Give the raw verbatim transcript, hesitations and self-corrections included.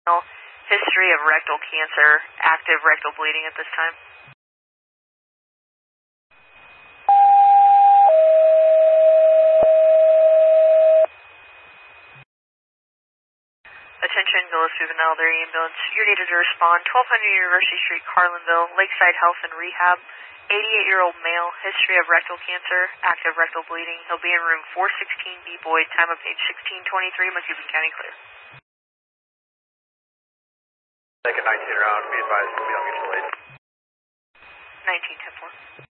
History of rectal cancer, active rectal bleeding at this time. Attention, Villa Juvenile, their ambulance. You're needed to respond. twelve hundred University Street, Carlinville, Lakeside Health and Rehab. eighty-eight-year-old male, history of rectal cancer, active rectal bleeding. He'll be in room four sixteen B Boyd, time of page sixteen twenty-three, Montgomery County clear. Second nineteen round, be advised, we'll be on mutual aid. nineteen ten four.